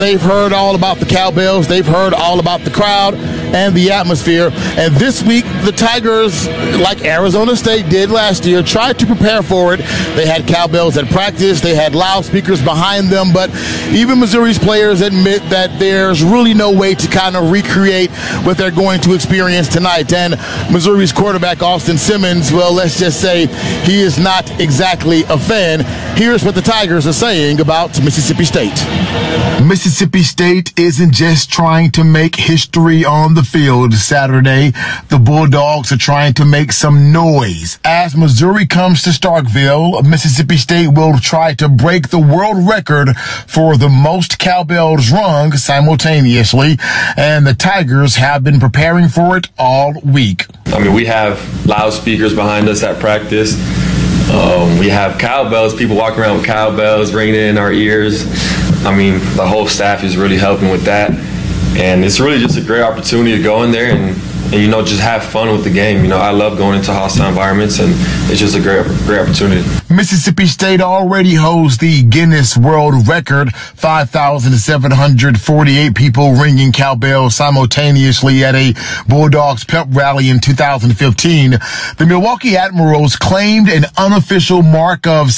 They've heard all about the cowbells. They've heard all about the crowd and the atmosphere. And this week, the Tigers, like Arizona State did last year, tried to prepare for it. They had cowbells at practice. They had loudspeakers behind them. But even Missouri's players admit that there's really no way to kind of recreate what they're going to experience tonight. And Missouri's quarterback, Austin Simmons, well, let's just say he is not exactly a fan. Here's what the Tigers are saying about Mississippi State. Mississippi State isn't just trying to make history on the field Saturday. The Bulldogs are trying to make some noise. As Missouri comes to Starkville, Mississippi State will try to break the world record for the most cowbells rung simultaneously, and the Tigers have been preparing for it all week. I mean, we have loudspeakers behind us at practice. We have cowbells, people walking around with cowbells ringing in our ears. I mean, the whole staff is really helping with that. And it's really just a great opportunity to go in there and you know, just have fun with the game. You know, I love going into hostile environments, and it's just a great opportunity. Mississippi State already holds the Guinness World Record, 5,748 people ringing cowbells simultaneously at a Bulldogs pep rally in 2015. The Milwaukee Admirals claimed an unofficial mark of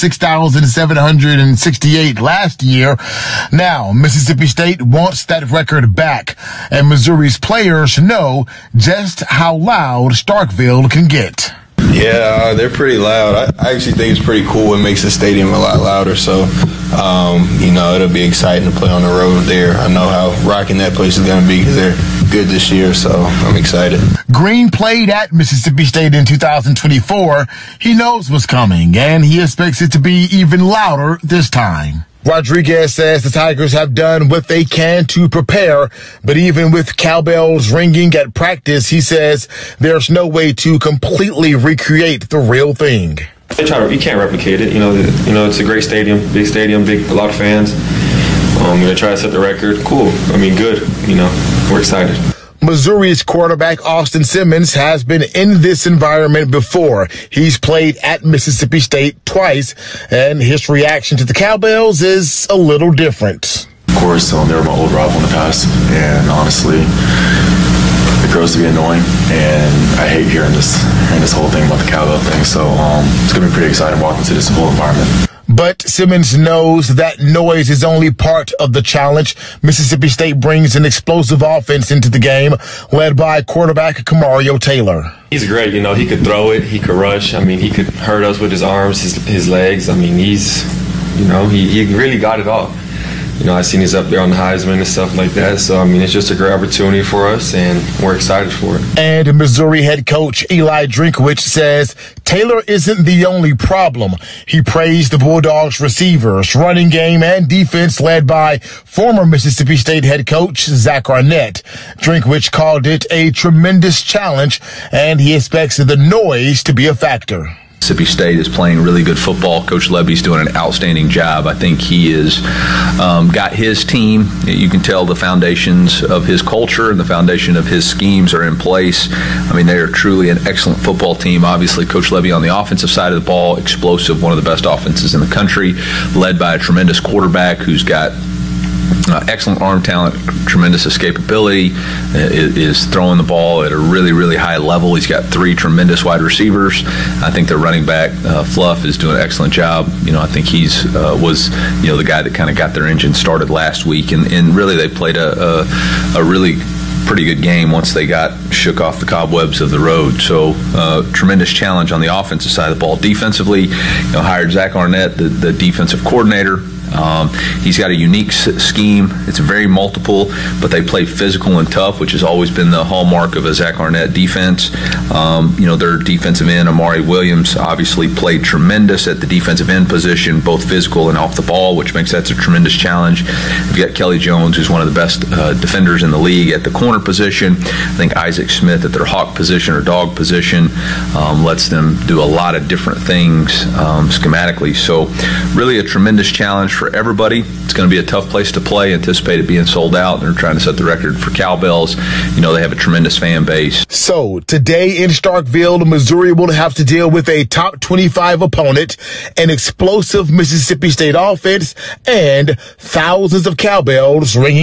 6,768 last year. Now, Mississippi State wants that record back, and Missouri's players know just how loud Starkville can get. Yeah, they're pretty loud. I actually think it's pretty cool. It makes the stadium a lot louder. So, you know, it'll be exciting to play on the road there. I know how rocking that place is going to be because they're good this year, so I'm excited. Green played at Mississippi State in 2024. He knows what's coming, and he expects it to be even louder this time. Rodriguez says the Tigers have done what they can to prepare, but even with cowbells ringing at practice, he says there's no way to completely recreate the real thing. You can't replicate it. You know, it's a great stadium, a lot of fans. They try to set the record. Cool. I mean, good. You know, we're excited. Missouri's quarterback Austin Simmons has been in this environment before. He's played at Mississippi State twice, and his reaction to the cowbells is a little different. Of course, they were my old rival in the past, and honestly, it grows to be annoying, and I hate hearing this whole thing about the cowbell thing. So it's going to be pretty exciting walking into this whole environment. But Simmons knows that noise is only part of the challenge. Mississippi State brings an explosive offense into the game, led by quarterback Kamario Taylor. He's great. You know, he could throw it, he could rush. I mean, he could hurt us with his arms, his legs. I mean, he really got it all. You know, I've seen he's up there on the Heisman and stuff like that. So, I mean, it's just a great opportunity for us, and we're excited for it. And Missouri head coach Eli Drinkwitz says Taylor isn't the only problem. He praised the Bulldogs' receivers, running game, and defense led by former Mississippi State head coach Zach Arnett. Drinkwitz called it a tremendous challenge, and he expects the noise to be a factor. Mississippi State is playing really good football. Coach Lebby's doing an outstanding job. I think he has got his team. You can tell the foundations of his culture and the foundation of his schemes are in place. I mean, they are truly an excellent football team. Obviously, Coach Lebby on the offensive side of the ball, explosive, one of the best offenses in the country, led by a tremendous quarterback who's got excellent arm talent, tremendous escapability, is throwing the ball at a really, really high level. He's got three tremendous wide receivers. I think their running back, Fluff, is doing an excellent job. You know, I think he's was the guy that kind of got their engine started last week, and really they played a really pretty good game once they got shook off the cobwebs of the road. So tremendous challenge on the offensive side of the ball. Defensively, hired Zach Arnett, the defensive coordinator. He's got a unique scheme. It's very multiple, but they play physical and tough, which has always been the hallmark of a Zach Arnett defense. Their defensive end, Amari Williams, obviously played tremendous at the defensive end position, both physical and off the ball, which makes that a tremendous challenge. You've got Kelly Jones, who's one of the best defenders in the league at the corner position. I think Isaac Smith at their hawk position or dog position lets them do a lot of different things schematically. So really a tremendous challenge for for everybody. It's going to be a tough place to play. Anticipate it being sold out. They're trying to set the record for cowbells. You know, they have a tremendous fan base. So today in Starkville, Missouri will have to deal with a top 25 opponent, an explosive Mississippi State offense, and thousands of cowbells ringing